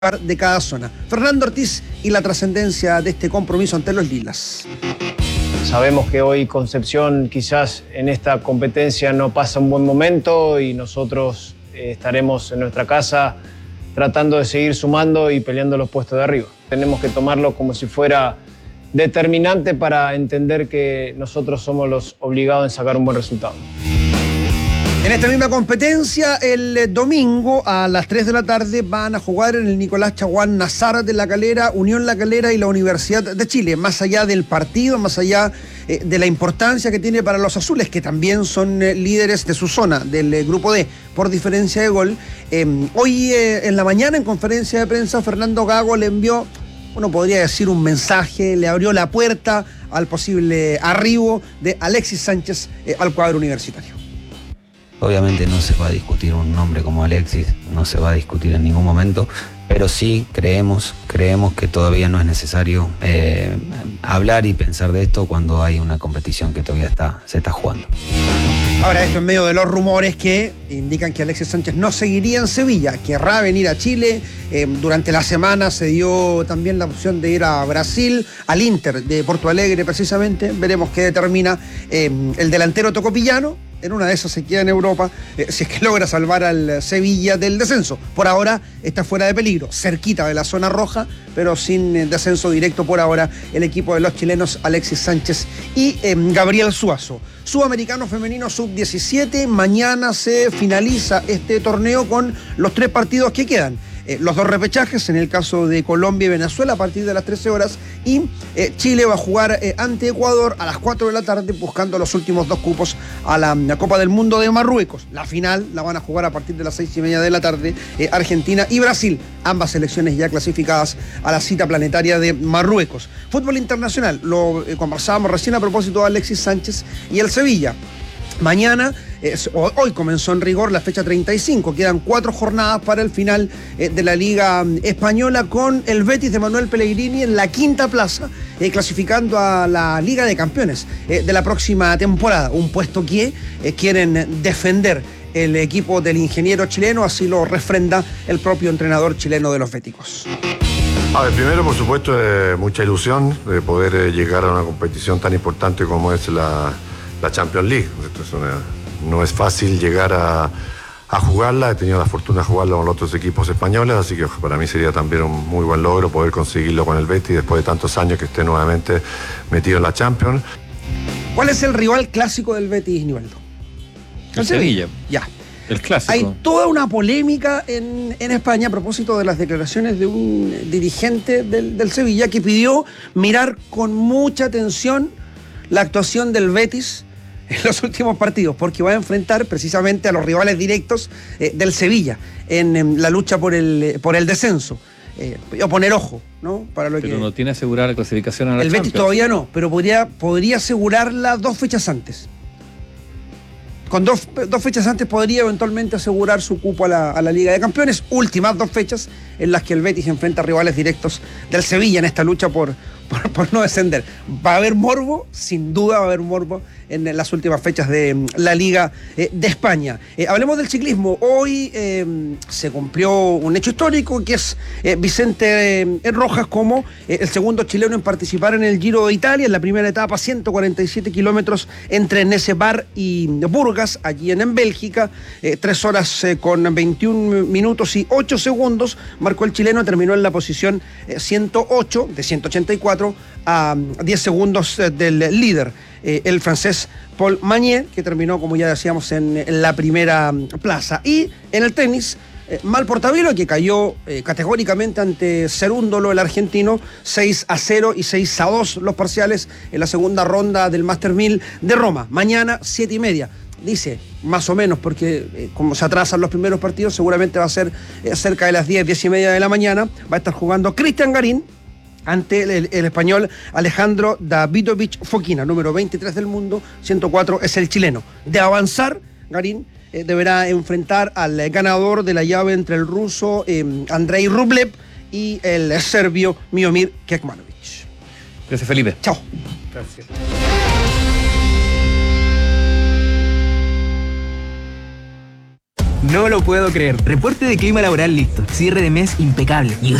de cada zona. Fernando Ortiz y la trascendencia de este compromiso ante los lilas. Sabemos que hoy Concepción quizás en esta competencia no pasa un buen momento y nosotros estaremos en nuestra casa tratando de seguir sumando y peleando los puestos de arriba. Tenemos que tomarlo como si fuera determinante para entender que nosotros somos los obligados en sacar un buen resultado. En esta misma competencia, el domingo a las 3 de la tarde van a jugar en el Nicolás Chaguán Nazar de La Calera, Unión La Calera y la Universidad de Chile. Más allá del partido, más allá de la importancia que tiene para los azules, que también son líderes de su zona, del grupo D, por diferencia de gol. Hoy en la mañana, en conferencia de prensa, Fernando Gago le envió, uno podría decir, un mensaje, le abrió la puerta al posible arribo de Alexis Sánchez al cuadro universitario. Obviamente no se va a discutir un nombre como Alexis, no se va a discutir en ningún momento, pero sí creemos que todavía no es necesario hablar y pensar de esto cuando hay una competición que todavía se está jugando. Ahora, esto en medio de los rumores que indican que Alexis Sánchez no seguiría en Sevilla, querrá venir a Chile. Durante la semana se dio también la opción de ir a Brasil, al Inter de Porto Alegre precisamente. Veremos qué determina el delantero tocopillano. En una de esas se queda en Europa, si es que logra salvar al Sevilla del descenso. Por ahora está fuera de peligro, cerquita de la zona roja, pero sin descenso directo por ahora el equipo de los chilenos Alexis Sánchez y Gabriel Suazo. Sudamericano femenino sub-17, mañana se finaliza este torneo con los 3 partidos que quedan. Los 2 repechajes, en el caso de Colombia y Venezuela, a partir de las 13 horas, y Chile va a jugar ante Ecuador a las 4 de la tarde, buscando los últimos 2 cupos a la Copa del Mundo de Marruecos. La final la van a jugar a partir de las 6:30 de la tarde, Argentina y Brasil, ambas selecciones ya clasificadas a la cita planetaria de Marruecos. Fútbol internacional, lo conversábamos recién a propósito de Alexis Sánchez y el Sevilla. Mañana, hoy comenzó en rigor la fecha 35, quedan 4 jornadas para el final de la Liga Española, con el Betis de Manuel Pellegrini en la 5ª plaza, clasificando a la Liga de Campeones de la próxima temporada, un puesto que quieren defender el equipo del ingeniero chileno, así lo refrenda el propio entrenador chileno de los béticos. A ver, primero, por supuesto, mucha ilusión de poder llegar a una competición tan importante como es la Champions League. No es fácil llegar a jugarla. He tenido la fortuna de jugarla con los otros equipos españoles, así que para mí sería también un muy buen logro poder conseguirlo con el Betis después de tantos años que esté nuevamente metido en la Champions. ¿Cuál es el rival clásico del Betis, Nivaldo? El Sevilla. Ya. El clásico. Hay toda una polémica en España a propósito de las declaraciones de un dirigente del Sevilla que pidió mirar con mucha atención la actuación del Betis en los últimos partidos, porque va a enfrentar precisamente a los rivales directos del Sevilla en la lucha por el descenso. Voy a poner ojo, ¿no? Pero no tiene asegurada la clasificación a la Champions. El Betis todavía no, pero podría asegurarla 2 fechas antes. Con 2 fechas antes podría eventualmente asegurar su cupo a la Liga de Campeones. Últimas 2 fechas en las que el Betis enfrenta a rivales directos del Sevilla en esta lucha por no descender. Va a haber morbo, sin duda va a haber morbo en las últimas fechas de la Liga de España. Hablemos del ciclismo. Hoy se cumplió un hecho histórico, que es Vicente Rojas como el segundo chileno en participar en el Giro de Italia, en la primera etapa, 147 kilómetros entre Nesebar y Burgas, allí en Bélgica. 3 horas con 21 minutos y 8 segundos marcó el chileno, terminó en la posición 108 de 184 a 10 segundos del líder, el francés Paul Magnier, que terminó, como ya decíamos, en la primera plaza. Y en el tenis, Mal Portabilo, que cayó categóricamente ante Cerúndolo, el argentino, 6-0 y 6-2 los parciales en la segunda ronda del Master 1000 de Roma. Mañana, 7:30. Dice, más o menos, porque como se atrasan los primeros partidos, seguramente va a ser cerca de las 10:30 de la mañana. Va a estar jugando Cristian Garín ante el español Alejandro Davidovich Fokina, número 23 del mundo, 104 es el chileno. De avanzar, Garín deberá enfrentar al ganador de la llave entre el ruso Andrei Rublev y el serbio Miomir Kekmanovic. Gracias, Felipe. Chao. Gracias. No lo puedo creer. Reporte de clima laboral listo. Cierre de mes impecable. Y